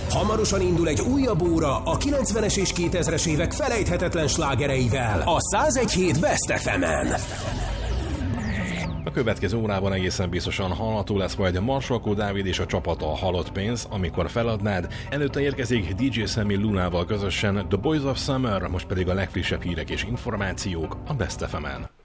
Hamarosan indul egy újabb óra a 90-es és 2000-es évek felejthetetlen slágereivel a 101.7 Best FM-en. A következő órában egészen biztosan hallható lesz majd Marsalkó Dávid és a csapata a Halott pénz, amikor feladnád. Előtte érkezik DJ Sammy Lunával közösen The Boys of Summer, most pedig a legfrissebb hírek és információk a Best FM-en.